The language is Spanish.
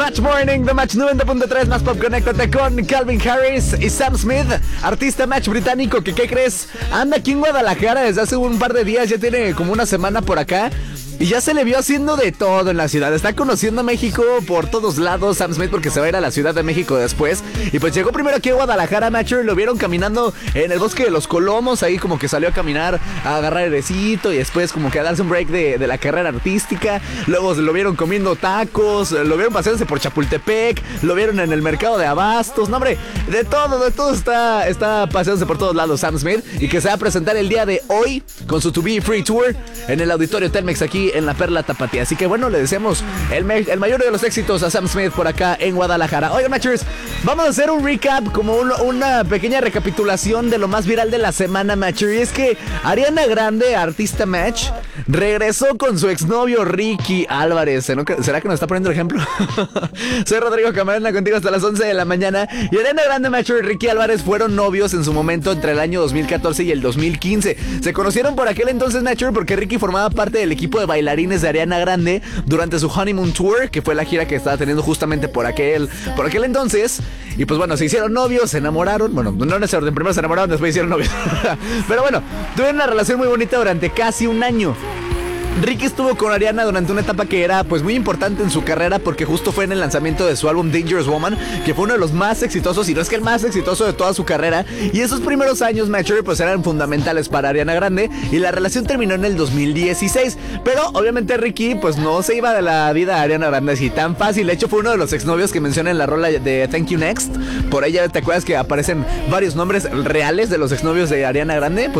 Match Morning, The Match 90.3, más pop, conéctate con Calvin Harris y Sam Smith, artista Match británico que, ¿qué crees? Anda aquí en Guadalajara desde hace un par de días, ya tiene como una semana por acá. Y ya se le vio haciendo de todo en la ciudad. Está conociendo México por todos lados Sam Smith, porque se va a ir a la Ciudad de México después. Y pues llegó primero aquí a Guadalajara, Matcher. Lo vieron caminando en el bosque de los Colomos. Ahí como que salió a caminar, a agarrar airecito. Y después como que a darse un break de la carrera artística. Luego lo vieron comiendo tacos. Lo vieron paseándose por Chapultepec. Lo vieron en el mercado de abastos. No, hombre, de todo está paseándose por todos lados Sam Smith. Y que se va a presentar el día de hoy con su To Be Free Tour en el Auditorio Telmex aquí en la Perla Tapatía. Así que bueno, le deseamos el mayor de los éxitos a Sam Smith por acá en Guadalajara. Oigan, Matchers, vamos a hacer un recap, como una pequeña recapitulación de lo más viral de la semana, Matcher. Y es que Ariana Grande, artista Match, regresó con su exnovio Ricky Álvarez. ¿Será que nos está poniendo el ejemplo? Soy Rodrigo Camarena, contigo hasta las 11 de la mañana. Y Ariana Grande, Matcher, y Ricky Álvarez fueron novios en su momento entre el año 2014 y el 2015. Se conocieron por aquel entonces, Matcher, porque Ricky formaba parte del equipo de bailarines de Ariana Grande durante su Honeymoon Tour, que fue la gira que estaba teniendo justamente por aquel entonces. Y pues bueno, se hicieron novios, se enamoraron. Bueno, no en ese orden, primero se enamoraron, después hicieron novios. Pero bueno, tuvieron una relación muy bonita durante casi un año. Ricky estuvo con Ariana durante una etapa que era pues muy importante en su carrera, porque justo fue en el lanzamiento de su álbum Dangerous Woman, que fue uno de los más exitosos, y no es que el más exitoso de toda su carrera. Y esos primeros años, Matcher, pues eran fundamentales para Ariana Grande, y la relación terminó en el 2016. Pero obviamente Ricky pues no se iba de la vida a Ariana Grande así tan fácil. De hecho, fue uno de los exnovios que menciona en la rola de Thank You Next. Por ella, ¿te acuerdas que aparecen varios nombres reales de los exnovios de Ariana Grande? Pues